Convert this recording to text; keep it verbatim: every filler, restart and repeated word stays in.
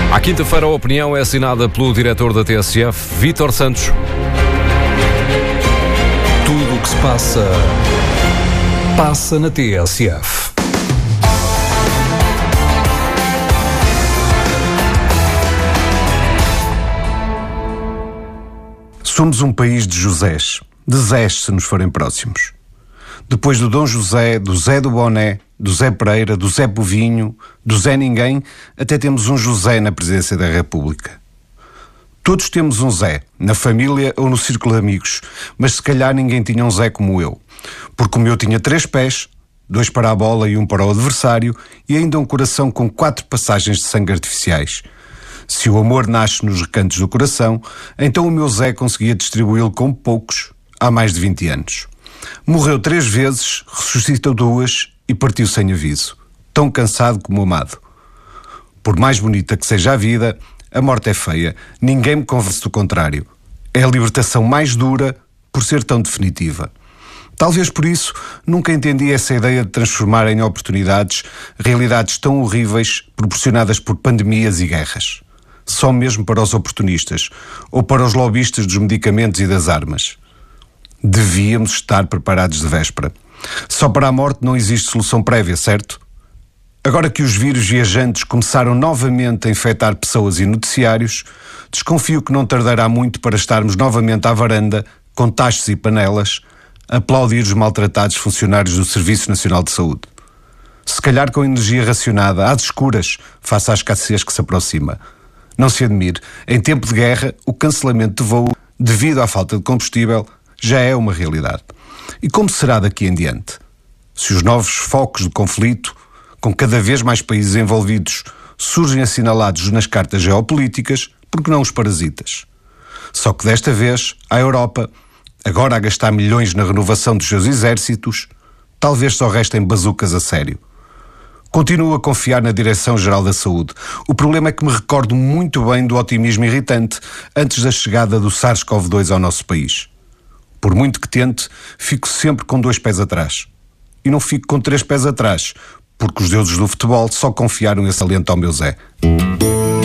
À quinta-feira, a opinião é assinada pelo diretor da T S F, Vítor Santos. Tudo o que se passa, passa na T S F. Somos um país de Josés, de Zés, se nos forem próximos. Depois do Dom José, do Zé do Boné, do Zé Pereira, do Zé Povinho, do Zé Ninguém, até temos um José na presidência da República. Todos temos um Zé, na família ou no círculo de amigos, mas se calhar ninguém tinha um Zé como eu. Porque o meu tinha três pés, dois para a bola e um para o adversário, e ainda um coração com quatro passagens de sangue artificiais. Se o amor nasce nos recantos do coração, então o meu Zé conseguia distribuí-lo com poucos há mais de vinte anos. Morreu três vezes, ressuscitou duas e partiu sem aviso. Tão cansado como amado. Por mais bonita que seja a vida, a morte é feia. Ninguém me convence do contrário. É a libertação mais dura por ser tão definitiva. Talvez por isso nunca entendi essa ideia de transformar em oportunidades realidades tão horríveis proporcionadas por pandemias e guerras. Só mesmo para os oportunistas ou para os lobistas dos medicamentos e das armas. Devíamos estar preparados de véspera. Só para a morte não existe solução prévia, certo? Agora que os vírus viajantes começaram novamente a infectar pessoas e noticiários, desconfio que não tardará muito para estarmos novamente à varanda, com tachos e panelas, a aplaudir os maltratados funcionários do Serviço Nacional de Saúde. Se calhar com energia racionada, às escuras, face à escassez que se aproxima. Não se admire, em tempo de guerra, o cancelamento de voo, devido à falta de combustível, já é uma realidade. E como será daqui em diante? Se os novos focos de conflito, com cada vez mais países envolvidos, surgem assinalados nas cartas geopolíticas, porque não os parasitas? Só que desta vez, a Europa, agora a gastar milhões na renovação dos seus exércitos, talvez só restem bazucas a sério. Continuo a confiar na Direção-Geral da Saúde. O problema é que me recordo muito bem do otimismo irritante antes da chegada do SARS-CoV dois ao nosso país. Por muito que tente, fico sempre com dois pés atrás. E não fico com três pés atrás, porque os deuses do futebol só confiaram esse alento ao meu Zé.